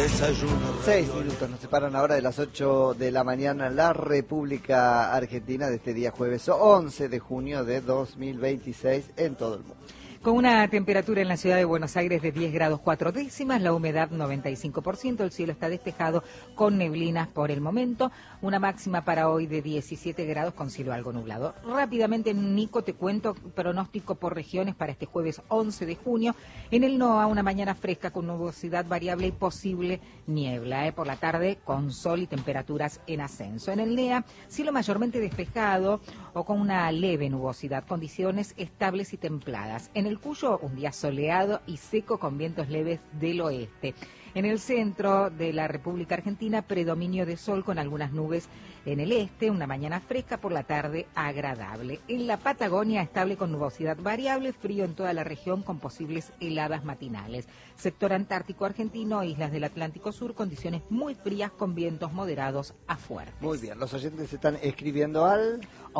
Desayuno. 6 minutos nos separan ahora de las 8 de la mañana en la República Argentina de este día jueves 11 de junio de 2026 en todo el mundo. Con una temperatura en la ciudad de Buenos Aires de 10 grados 4 décimas, la humedad 95%, el cielo está despejado con neblinas por el momento, una máxima para hoy de 17 grados con cielo algo nublado. Rápidamente, Nico, te cuento pronóstico por regiones para este jueves 11 de junio. En el NOA, una mañana fresca con nubosidad variable y posible niebla. Por la tarde, con sol y temperaturas en ascenso. En el NEA, cielo mayormente despejado o con una leve nubosidad, condiciones estables y templadas. En el Cuyo, un día soleado y seco con vientos leves del oeste. En el centro de la República Argentina, predominio de sol con algunas nubes en el este, una mañana fresca, por la tarde agradable. En la Patagonia, estable con nubosidad variable, frío en toda la región con posibles heladas matinales. Sector antártico argentino, islas del Atlántico Sur, condiciones muy frías con vientos moderados a fuertes. Muy bien, los oyentes están escribiendo al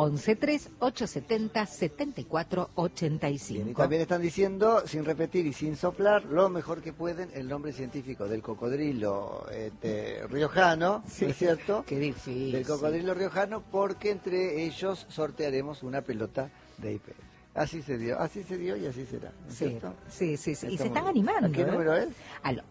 1138707485. Bien, y también están diciendo, sin repetir y sin soplar, lo mejor que pueden, el nombre científico del cocodrilo riojano, sí, ¿no es cierto? Qué difícil. Del cocodrilo riojano, porque entre ellos sortearemos una pelota de IPF. Así se dio y así será, ¿no es cierto? Sí. Y se están bien. animando. ¿A qué número es? Al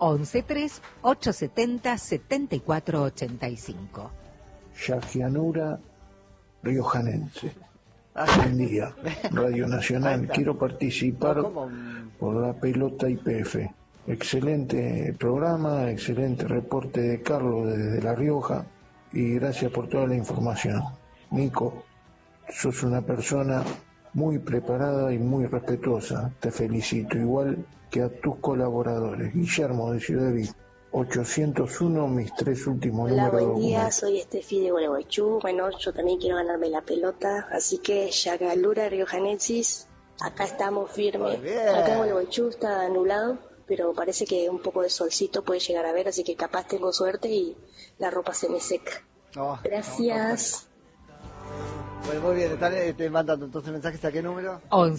1138707485. Yajianura riojanense. Buen día, Radio Nacional. Quiero participar por la pelota IPF. Excelente programa, excelente reporte de Carlos desde La Rioja y gracias por toda la información. Nico, sos una persona muy preparada y muy respetuosa. Te felicito, igual que a tus colaboradores. Guillermo de Ciudad Vista. 801, mis 3 últimos Hola, números. buen día, soy Estefi de Gualeguaychú. Bueno, yo también quiero ganarme la pelota, así que Yagalura Riojanensis, acá estamos firmes. Acá en Gualeguaychú está nublado, pero parece que un poco de solcito puede llegar a ver, así que capaz tengo suerte y la ropa se me seca. Gracias. Bueno, muy bien, están mandando entonces mensajes. ¿A qué número?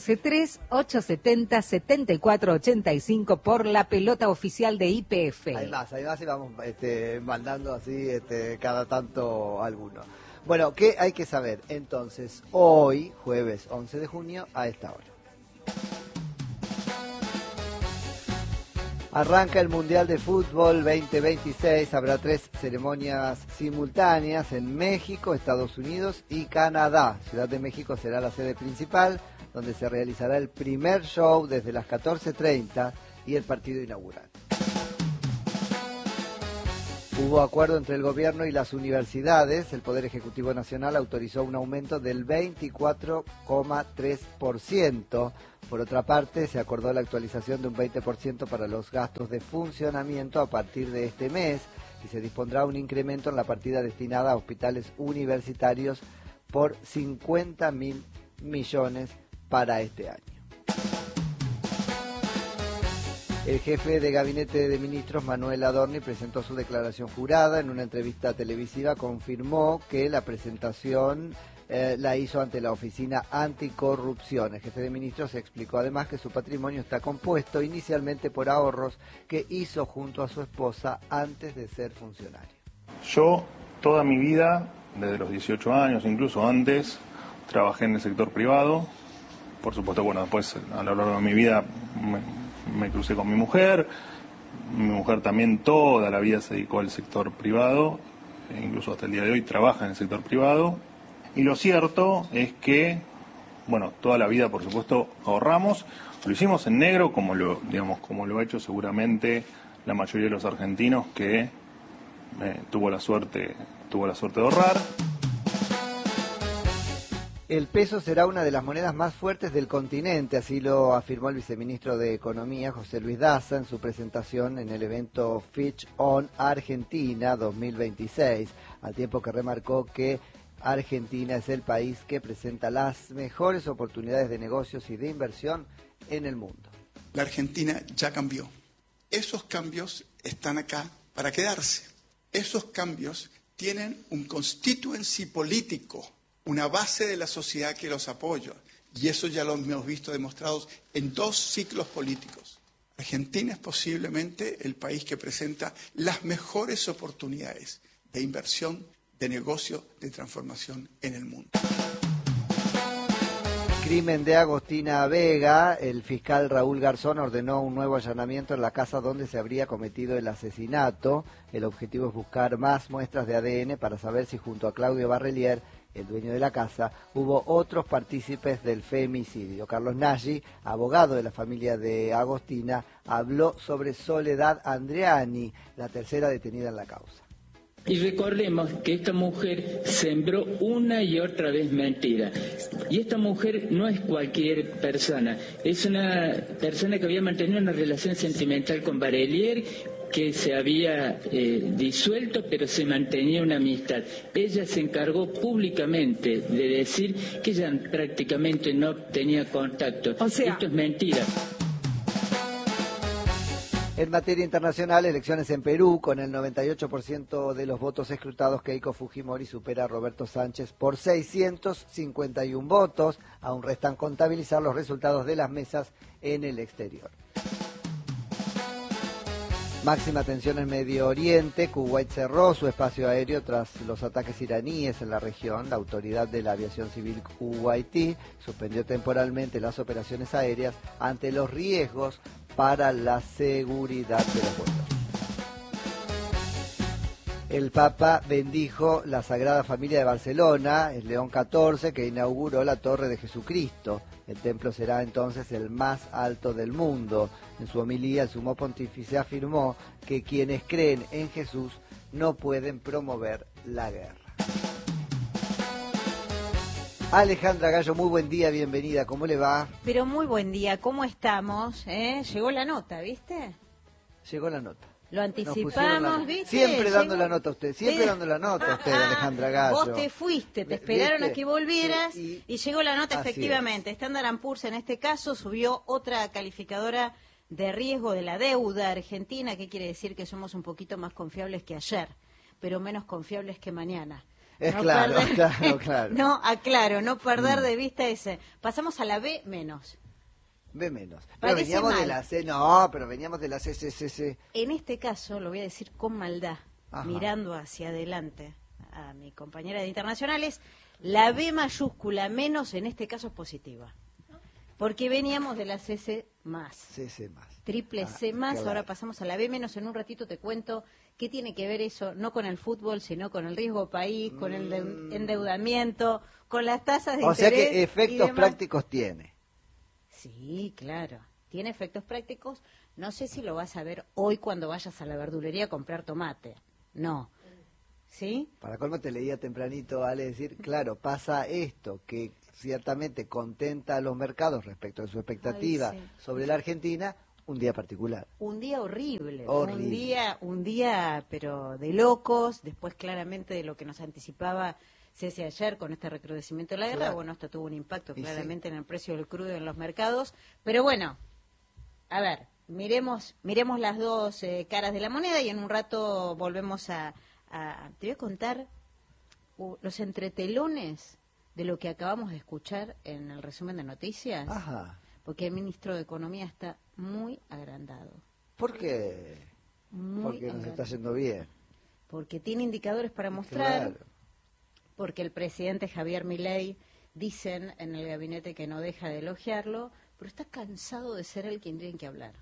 1138707485 por la pelota oficial de IPF. Hay más y vamos mandando así cada tanto alguno. Bueno, ¿qué hay que saber? Entonces, hoy, jueves 11 de junio, a esta hora. Arranca el Mundial de Fútbol 2026, habrá 3 ceremonias simultáneas en México, Estados Unidos y Canadá. Ciudad de México será la sede principal, donde se realizará el primer show desde las 14:30 y el partido inaugural. Hubo acuerdo entre el gobierno y las universidades. El Poder Ejecutivo Nacional autorizó un aumento del 24,3%. Por otra parte, se acordó la actualización de un 20% para los gastos de funcionamiento a partir de este mes y se dispondrá un incremento en la partida destinada a hospitales universitarios por 50.000 millones para este año. El jefe de Gabinete de Ministros, Manuel Adorni, presentó su declaración jurada. En una entrevista televisiva confirmó que la presentación la hizo ante la Oficina Anticorrupción. El jefe de Ministros explicó además que su patrimonio está compuesto inicialmente por ahorros que hizo junto a su esposa antes de ser funcionario. Yo toda mi vida, desde los 18 años, incluso antes, trabajé en el sector privado. Por supuesto, bueno, después a lo largo de mi vida me crucé con mi mujer también toda la vida se dedicó al sector privado, incluso hasta el día de hoy trabaja en el sector privado, y lo cierto es que, bueno, toda la vida por supuesto ahorramos, lo hicimos en negro como lo ha hecho seguramente la mayoría de los argentinos que tuvo la suerte de ahorrar. El peso será una de las monedas más fuertes del continente, así lo afirmó el viceministro de Economía, José Luis Daza, en su presentación en el evento Fitch on Argentina 2026, al tiempo que remarcó que Argentina es el país que presenta las mejores oportunidades de negocios y de inversión en el mundo. La Argentina ya cambió. Esos cambios están acá para quedarse. Esos cambios tienen un constituency político, una base de la sociedad que los apoya, y eso ya lo hemos visto demostrados en 2 ciclos políticos. Argentina es posiblemente el país que presenta las mejores oportunidades de inversión, de negocio, de transformación en el mundo. Crimen de Agostina Vega. El fiscal Raúl Garzón ordenó un nuevo allanamiento en la casa donde se habría cometido el asesinato. El objetivo es buscar más muestras de ADN para saber si junto a Claudio Barrelier, el dueño de la casa, hubo otros partícipes del femicidio. Carlos Nagy, abogado de la familia de Agostina, habló sobre Soledad Andreani, la tercera detenida en la causa. Y recordemos que esta mujer sembró una y otra vez mentira. Y esta mujer no es cualquier persona, es una persona que había mantenido una relación sentimental con Barrelier, que se había disuelto, pero se mantenía una amistad. Ella se encargó públicamente de decir que ella prácticamente no tenía contacto. O sea, esto es mentira. En materia internacional, elecciones en Perú, con el 98% de los votos escrutados, Keiko Fujimori supera a Roberto Sánchez por 651 votos. Aún restan contabilizar los resultados de las mesas en el exterior. Máxima tensión en Medio Oriente. Kuwait cerró su espacio aéreo tras los ataques iraníes en la región. La autoridad de la aviación civil kuwaití suspendió temporalmente las operaciones aéreas ante los riesgos para la seguridad de los vuelos. El Papa bendijo la Sagrada Familia de Barcelona, el León XIV, que inauguró la Torre de Jesucristo. El templo será entonces el más alto del mundo. En su homilía, el sumo pontífice afirmó que quienes creen en Jesús no pueden promover la guerra. Alejandra Gallo, muy buen día, bienvenida, ¿cómo le va? Pero muy buen día, ¿cómo estamos? Llegó la nota, ¿viste? Llegó la nota. Lo anticipamos, ¿viste? Siempre dando Llegó... la nota a usted, siempre dando la nota a usted, Alejandra Gallo. Vos te fuiste, te esperaron ¿Viste? a que volvieras Sí, y llegó la nota, así efectivamente. Standard & Poor's en este caso subió otra calificadora de riesgo de la deuda argentina, que quiere decir que somos un poquito más confiables que ayer, pero menos confiables que mañana. Es no claro, perder, claro. No, aclaro, no perder de vista ese. Pasamos a la B menos. B menos. Pero Parece veníamos mal. de la C, no, pero veníamos de la CCCC. En este caso, lo voy a decir con maldad, Ajá. mirando hacia adelante a mi compañera de internacionales, la B mayúscula menos en este caso es positiva. Porque veníamos de la CC más. CC más. Triple C más, claro. ahora pasamos a la B menos. En un ratito te cuento qué tiene que ver eso, no con el fútbol, sino con el riesgo país, con el endeudamiento, con las tasas de O sea interés. que y efectos demás. prácticos tiene. Sí, claro. Tiene efectos prácticos. No sé si lo vas a ver hoy cuando vayas a la verdulería a comprar tomate. No. ¿Sí? Para colmo te leía tempranito, Ale, decir, claro, pasa esto, que ciertamente contenta a los mercados respecto de su expectativa Ay, sí. sobre la Argentina, un día particular. Un día horrible. Horrible. Un día, pero de locos. Después, claramente, de lo que nos anticipaba Ceci ayer con este recrudecimiento de la guerra. Claro. Bueno, esto tuvo un impacto Y claramente en el precio del crudo en los mercados. Pero bueno, a ver, miremos las dos caras de la moneda y en un rato volvemos te voy a contar los entretelones de lo que acabamos de escuchar en el resumen de noticias. Ajá. Porque el ministro de Economía está muy agrandado. ¿Por qué? Muy Porque nos agrandado. está yendo bien. Porque tiene indicadores para mostrar, Claro. porque el presidente Javier Milei, dicen en el gabinete que no deja de elogiarlo, pero está cansado de ser él quien tiene que hablar.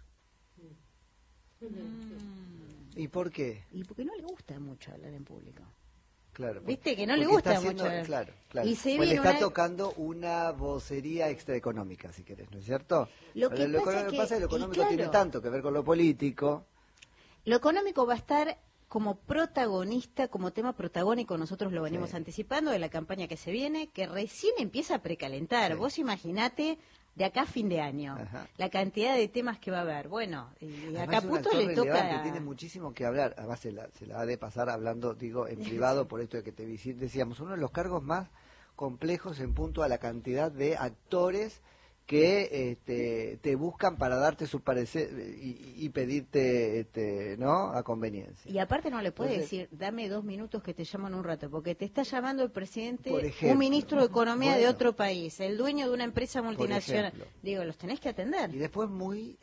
¿Y por qué? Y porque no le gusta mucho hablar en público. Claro. Viste que no le porque gusta está haciendo- mucho. Claro, claro. Y se Pues le viene está una- tocando una vocería extraeconómica, si querés, ¿no es cierto? Lo que Pero pasa es que- es que lo y económico claro. tiene tanto que ver con lo político. Lo económico va a estar como protagonista, como tema protagónico, nosotros lo venimos Sí. anticipando de la campaña que se viene, que recién empieza a precalentar. Sí. Vos imaginate de acá a fin de año, Ajá. la cantidad de temas que va a haber. Bueno, y a Además, es un Caputo actor le relevante, toca... tiene muchísimo que hablar. Además, se la ha de pasar hablando, digo, en privado, por esto de que te decíamos, uno de los cargos más complejos en punto a la cantidad de actores que te buscan para darte su parecer y pedirte ¿no? a conveniencia. Y aparte no le puede decir, dame 2 minutos que te llamo en un rato, porque te está llamando el presidente, Por ejemplo, un ministro de Economía de otro país, el dueño de una empresa multinacional. Ejemplo, digo, los tenés que atender. Y después muy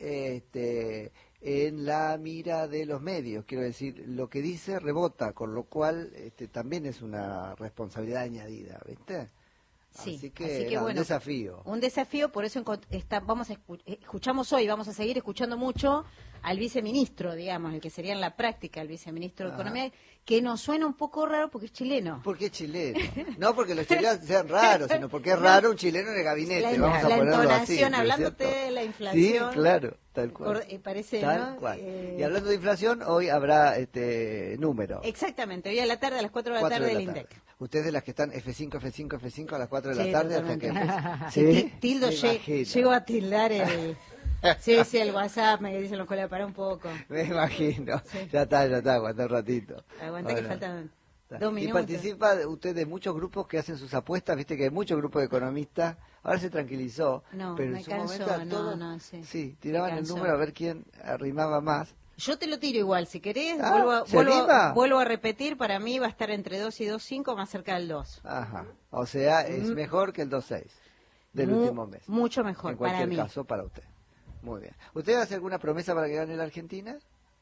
en la mira de los medios, quiero decir, lo que dice rebota, con lo cual también es una responsabilidad añadida, ¿viste? Sí, así que bueno, un desafío. Un desafío, por eso escuchamos hoy, vamos a seguir escuchando mucho al viceministro, digamos, el que sería en la práctica el viceministro de Economía, que nos suena un poco raro porque es chileno. ¿Por qué chileno? No porque los chilenos sean raros, sino porque es raro un chileno en el gabinete. Vamos a ponerlo entonación, así, hablándote de la inflación. Sí, claro, tal cual. Parece, tal ¿no? cual. Y hablando de inflación, hoy habrá número. Exactamente, hoy a la tarde, a las 4 de la tarde del INDEC. Ustedes de las que están F5, F5, F5 a las 4 de la tarde hasta que... ¿Sí? Tildo, llego a tildar el... Sí, el WhatsApp me dicen los colegas, para un poco. Me imagino. Sí. Ya está, aguanta un ratito. Aguanta que faltan 2 minutos. Y participa usted de muchos grupos que hacen sus apuestas, viste que hay muchos grupos de economistas, ahora se tranquilizó, no, pero en su momento sí, tiraban el número a ver quién arrimaba más. Yo te lo tiro igual, si querés, vuelvo a repetir, para mí va a estar entre 2 y 2.5, más cerca del 2. Ajá, o sea, es mejor que el 2.6 del último mes. Mucho mejor, para mí. En cualquier caso, para usted. Muy bien. ¿Usted hace alguna promesa para que gane la Argentina?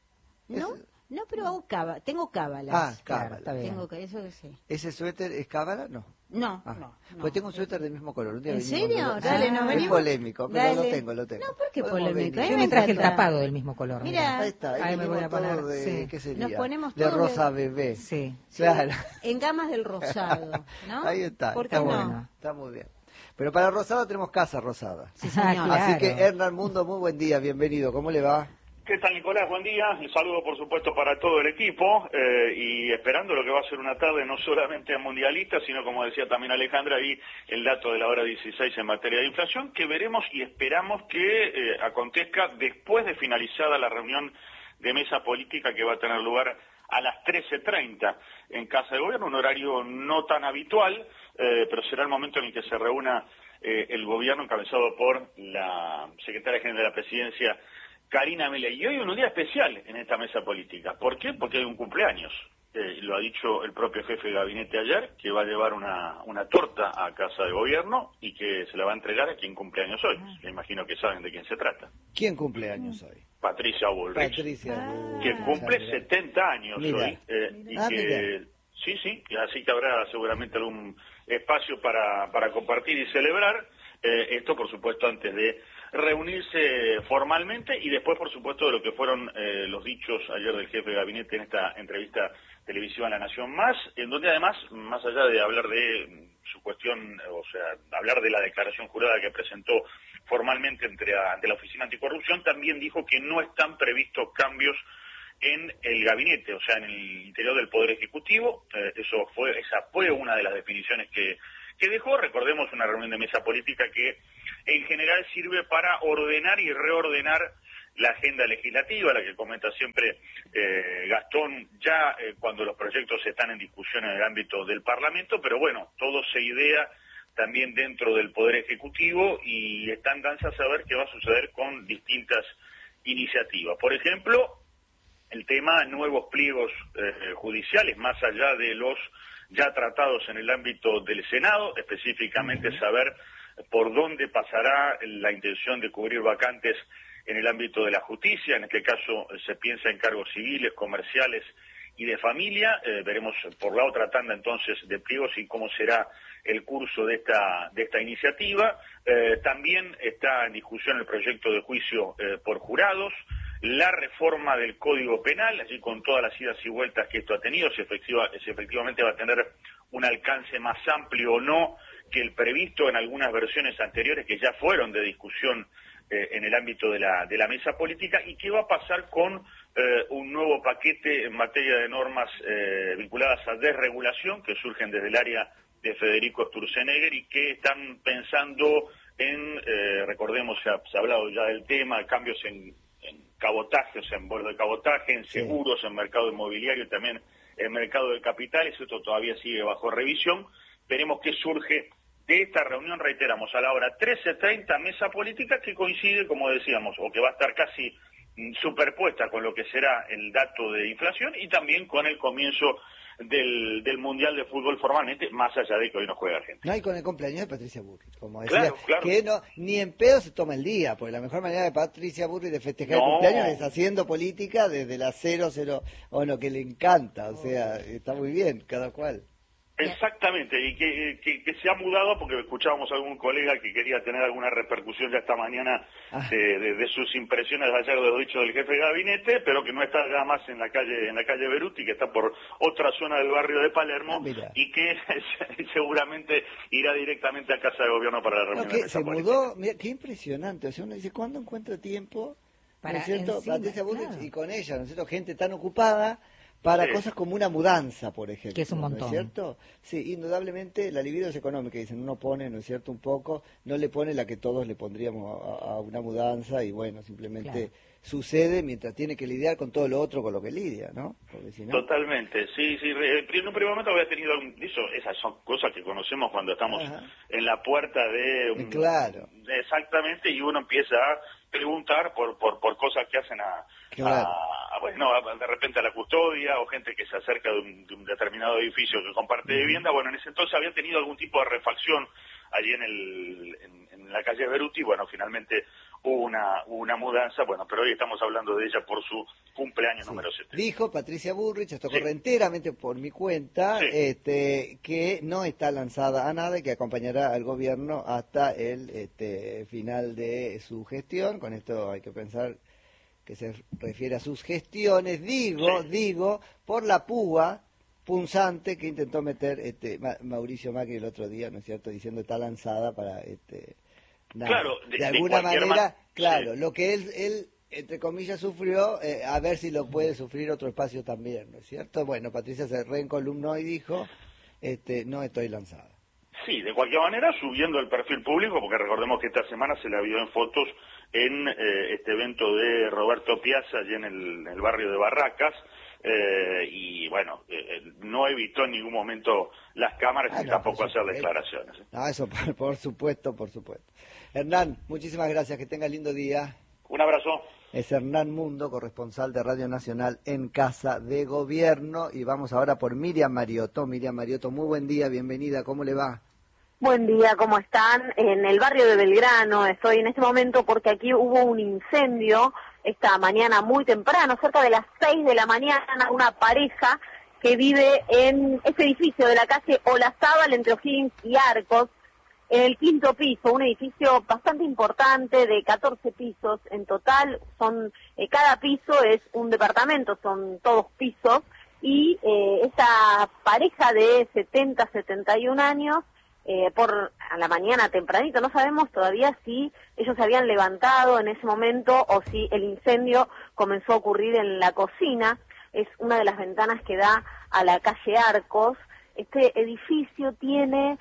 No, pero hago tengo cábalas. Ah, cábala. Claro, tengo eso que sí. ¿Ese suéter es cábala? No. No. Pues tengo un suéter del mismo color. ¿En serio? Dale, nos venimos. Es polémico, pero lo tengo. No, ¿por qué polémico? Yo me traje el tapado del mismo color. Mira. Ahí está. Ahí me voy a poner. ¿Qué sería? Nos ponemos de rosa bebé. Sí. Claro. En gamas del rosado, ¿no? Ahí está. ¿Por qué está no? Bueno. Está muy bien. Pero para rosado tenemos casa rosada. Sí, señor. Claro. Así que Hernán Mundo, muy buen día, bienvenido. ¿Cómo le va? ¿Qué tal, Nicolás? Buen día. Un saludo, por supuesto, para todo el equipo y esperando lo que va a ser una tarde no solamente mundialista, sino, como decía también Alejandra, ahí el dato de la hora 16 en materia de inflación, que veremos y esperamos que acontezca después de finalizada la reunión de mesa política que va a tener lugar a las 13:30 en Casa de Gobierno, un horario no tan habitual, pero será el momento en el que se reúna el gobierno encabezado por la secretaria general de la Presidencia, Karina Milei. Y hoy un día especial en esta mesa política. ¿Por qué? Porque hay un cumpleaños. Lo ha dicho el propio jefe de gabinete ayer, que va a llevar una torta a Casa de Gobierno y que se la va a entregar a quien cumple años hoy. Me imagino que saben de quién se trata. ¿Quién cumple años hoy? Patricia Bullrich. Que cumple 70 años hoy. Sí, así que habrá seguramente algún espacio para compartir y celebrar. Esto, por supuesto, antes de reunirse formalmente y después, por supuesto, de lo que fueron los dichos ayer del jefe de gabinete en esta entrevista televisiva en La Nación Más, en donde además, más allá de hablar de su cuestión, o sea, hablar de la declaración jurada que presentó formalmente ante la Oficina Anticorrupción, también dijo que no están previstos cambios en el gabinete, o sea, en el interior del Poder Ejecutivo. Esa fue una de las definiciones que dejó. Recordemos una reunión de mesa política que en general sirve para ordenar y reordenar la agenda legislativa, la que comenta siempre Gastón, ya cuando los proyectos están en discusión en el ámbito del Parlamento, pero bueno, todo se idea también dentro del Poder Ejecutivo y están ansias a ver qué va a suceder con distintas iniciativas. Por ejemplo, el tema nuevos pliegos judiciales, más allá de los ya tratados en el ámbito del Senado, específicamente saber por dónde pasará la intención de cubrir vacantes en el ámbito de la justicia. En este caso se piensa en cargos civiles, comerciales y de familia. Veremos por la otra tanda entonces de pliegos y cómo será el curso de esta iniciativa. También está en discusión el proyecto de juicio por jurados, la reforma del Código Penal, allí con todas las idas y vueltas que esto ha tenido, si efectivamente va a tener un alcance más amplio o no que el previsto en algunas versiones anteriores que ya fueron de discusión en el ámbito de la mesa política, y qué va a pasar con un nuevo paquete en materia de normas vinculadas a desregulación que surgen desde el área de Federico Sturzenegger y que están pensando en, recordemos, se ha hablado ya del tema, cambios en cabotaje, o sea, en vuelo de cabotaje, en seguros, en mercado inmobiliario y también en mercado de capitales. Esto todavía sigue bajo revisión. Veremos qué surge de esta reunión, reiteramos, a la hora 13:30, mesa política que coincide, como decíamos, o que va a estar casi superpuesta con lo que será el dato de inflación y también con el comienzo del Mundial de Fútbol formalmente, más allá de que hoy no juega Argentina. No, y con el cumpleaños de Patricia Burrich, como decía, claro. que no, ni en pedo se toma el día, porque la mejor manera de Patricia Burrich de festejar el cumpleaños es haciendo política desde las 00, bueno, que le encanta, o sea, está muy bien, cada cual. Exactamente, y que se ha mudado, porque escuchábamos a algún colega que quería tener alguna repercusión ya esta mañana de sus impresiones ayer de los dichos del jefe de gabinete, pero que no está ya más en la calle Beruti, que está por otra zona del barrio de Palermo, y que seguramente irá directamente a Casa de Gobierno para la reunión. No, que se mudó, mira, qué impresionante, o sea, uno dice, ¿cuándo encuentra tiempo? ¿No es cierto? Patricia Burrich, y con ella, ¿no es cierto? Gente tan ocupada para cosas como una mudanza, por ejemplo. Que es un montón. ¿No es cierto? Sí, indudablemente la libido es económica, dicen, uno pone, ¿no es cierto?, un poco, no le pone la que todos le pondríamos a una mudanza y bueno, simplemente sucede mientras tiene que lidiar con todo lo otro con lo que lidia, ¿no? Porque si no... Totalmente, sí. En un primer momento había tenido esas son cosas que conocemos cuando estamos en la puerta de... Claro. Exactamente, y uno empieza a preguntar por cosas que hacen de repente a la custodia o gente que se acerca de un determinado edificio que comparte vivienda. Bueno, en ese entonces había tenido algún tipo de refacción allí en la calle Beruti. Bueno, finalmente hubo una mudanza, bueno, pero hoy estamos hablando de ella por su cumpleaños número 70. Dijo Patricia Burrich, esto corre enteramente por mi cuenta, que no está lanzada a nada y que acompañará al gobierno hasta el final de su gestión. Con esto hay que pensar que se refiere a sus gestiones, digo, por la púa punzante que intentó meter Mauricio Macri el otro día, ¿no es cierto?, diciendo está lanzada para de alguna manera, lo que él entre comillas sufrió, a ver si lo puede sufrir otro espacio también, ¿no es cierto? Bueno, Patricia se reencolumnó y dijo, no estoy lanzada. Sí, de cualquier manera subiendo el perfil público, porque recordemos que esta semana se la vio en fotos en este evento de Roberto Piazza, allí en el barrio de Barracas, y bueno, no evitó en ningún momento las cámaras y tampoco hacer declaraciones. No, eso por supuesto. Hernán, muchísimas gracias, que tenga lindo día. Un abrazo. Es Hernán Mundo, corresponsal de Radio Nacional en Casa de Gobierno, y vamos ahora por Miriam Mariotto. Miriam Mariotto, muy buen día, bienvenida, ¿cómo le va? Buen día, ¿cómo están? En el barrio de Belgrano estoy en este momento porque aquí hubo un incendio esta mañana muy temprano, cerca de las 6 de la mañana, una pareja que vive en este edificio de la calle Olazábal entre O'Higgins y Arcos, en el 5º piso, un edificio bastante importante de 14 pisos en total, cada piso es un departamento, son todos pisos, y esta pareja de 71 años, a la mañana tempranito, no sabemos todavía si ellos se habían levantado en ese momento o si el incendio comenzó a ocurrir en la cocina. Es una de las ventanas que da a la calle Arcos. Este edificio tiene,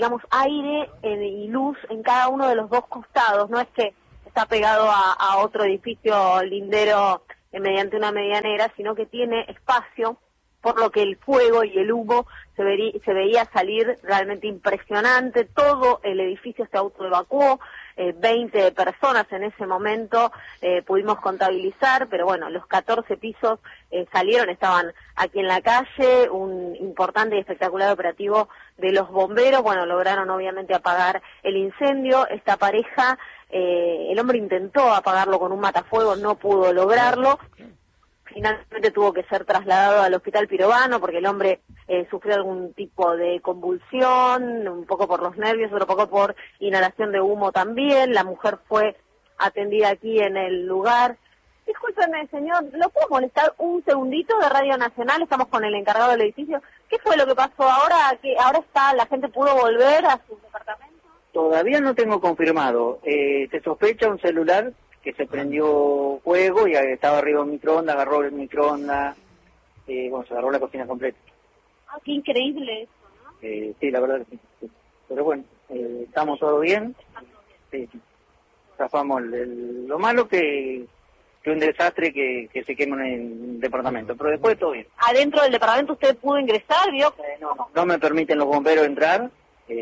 aire y luz en cada uno de los dos costados, no es que está pegado a otro edificio lindero mediante una medianera, sino que tiene espacio, por lo que el fuego y el humo se veía salir realmente impresionante. Todo el edificio se autoevacuó, 20 personas en ese momento pudimos contabilizar, pero bueno, los 14 pisos salieron, estaban aquí en la calle, un importante y espectacular operativo de los bomberos, bueno, lograron obviamente apagar el incendio. Esta pareja, el hombre intentó apagarlo con un matafuegos, no pudo lograrlo. Finalmente tuvo que ser trasladado al hospital Pirovano porque el hombre sufrió algún tipo de convulsión, un poco por los nervios, otro poco por inhalación de humo también. La mujer fue atendida aquí en el lugar. Discúlpeme, señor, ¿lo puedo molestar un segundito de Radio Nacional? Estamos con el encargado del edificio. ¿Qué fue lo que pasó ahora? ¿Que ahora la gente pudo volver a su departamento? Todavía no tengo confirmado. Se sospecha un celular que se prendió fuego y estaba arriba un microondas, agarró el microondas, se agarró la cocina completa. Ah, qué increíble eso, ¿no? Sí, la verdad que sí. Pero bueno, estamos todo bien. Sí. Zafamos lo malo que un desastre que se quema en el departamento, pero después todo bien. ¿Adentro del departamento usted pudo ingresar, vio? No me permiten los bomberos entrar,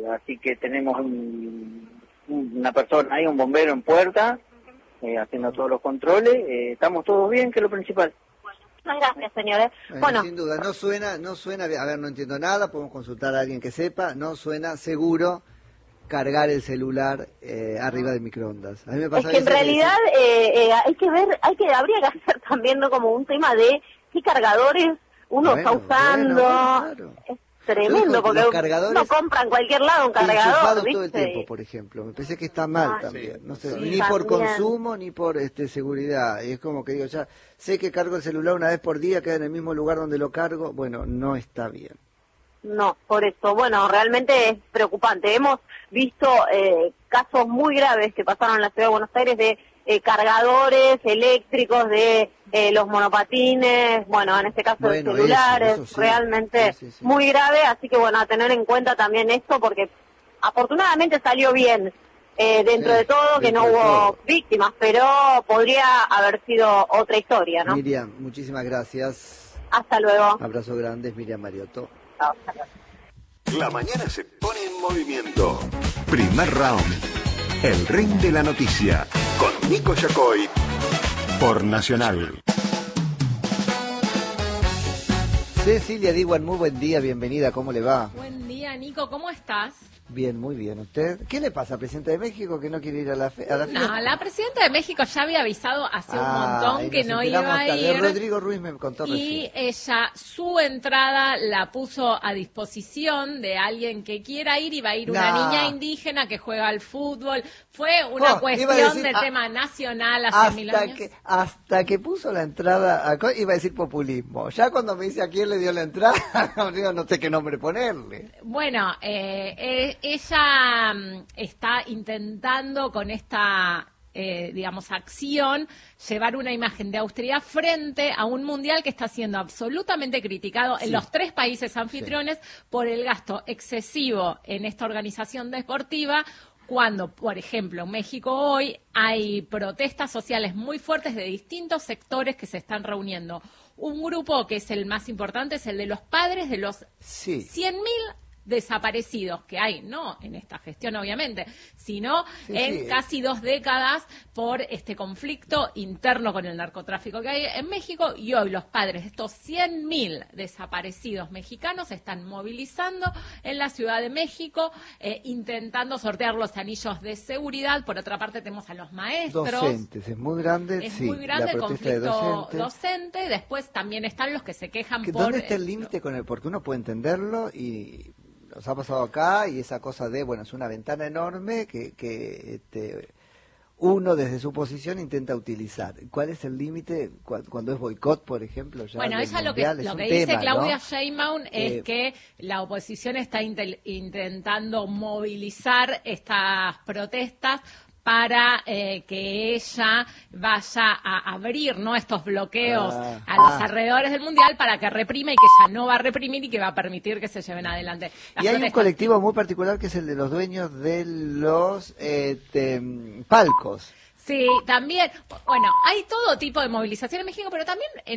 así que tenemos una persona ahí, un bombero en puerta, haciendo todos los controles. Estamos todos bien, que es lo principal. Muchas gracias, señores. Bueno, sin duda, no suena, a ver, no entiendo nada, podemos consultar a alguien que sepa, no suena seguro cargar el celular arriba del microondas. A mí me pasa es que en realidad habría que hacer también, ¿no?, como un tema de qué cargadores uno está usando. Claro. Es tremendo, porque uno compra en cualquier lado un cargador, ¿viste? Todo el tiempo, por ejemplo. Me parece que está mal también. No sé, ni también. por consumo ni por seguridad. Y es como que digo, ya sé que cargo el celular una vez por día, queda en el mismo lugar donde lo cargo. Bueno, no está bien. No, por eso, bueno, realmente es preocupante. Hemos visto casos muy graves que pasaron en la ciudad de Buenos Aires de cargadores eléctricos de los monopatines, bueno, en este caso de celulares, eso sí, realmente muy grave, así que bueno, a tener en cuenta también esto, porque afortunadamente salió bien dentro de todo, que no hubo víctimas, pero podría haber sido otra historia, ¿no? Miriam, muchísimas gracias. Hasta luego. Abrazo grande, es Miriam Mariotto. La mañana se pone en movimiento. Primer round. El ring de la noticia. Con Nico Yacoy. Por Nacional. Cecilia Diwan, muy buen día, bienvenida, ¿cómo le va? Buen día, Nico, ¿cómo estás? Bien, muy bien. ¿Usted? ¿Qué le pasa, presidenta de México, que no quiere ir a la fiesta? No, la presidenta de México ya había avisado hace un montón que no iba a ir. Rodrigo Ruiz me contó y ella, su entrada la puso a disposición de alguien que quiera ir, y va a ir una niña indígena que juega al fútbol. Fue una cuestión de tema nacional hace 1000 años. Hasta que puso la entrada, iba a decir populismo. Ya cuando me dice a quién le dio la entrada, no sé qué nombre ponerle. Bueno, ella está intentando con esta, acción, llevar una imagen de austeridad frente a un mundial que está siendo absolutamente criticado en los 3 países anfitriones por el gasto excesivo en esta organización deportiva, cuando, por ejemplo, en México hoy hay protestas sociales muy fuertes de distintos sectores que se están reuniendo. Un grupo que es el más importante es el de los padres de los 100.000 desaparecidos que hay, no en esta gestión obviamente, sino en casi 2 décadas por este conflicto interno con el narcotráfico que hay en México, y hoy los padres de estos 100.000 desaparecidos mexicanos se están movilizando en la Ciudad de México, intentando sortear los anillos de seguridad. Por otra parte tenemos a los maestros. Docentes, es muy grande, muy grande el conflicto docente. Después también están los que se quejan por... ¿Dónde está el límite con el? Porque uno puede entenderlo y... Nos ha pasado acá, y esa cosa de, bueno, es una ventana enorme que uno desde su posición intenta utilizar. ¿Cuál es el límite cuando es boicot, por ejemplo? Bueno, ella lo que dice Claudia Sheinbaum es que la oposición está intentando movilizar estas protestas para que ella vaya a abrir, ¿no?, estos bloqueos a los alrededores del Mundial, para que reprime, y que ella no va a reprimir y que va a permitir que se lleven adelante las hay un colectivo muy particular que es el de los dueños de los palcos. Sí, también. Bueno, hay todo tipo de movilización en México, pero también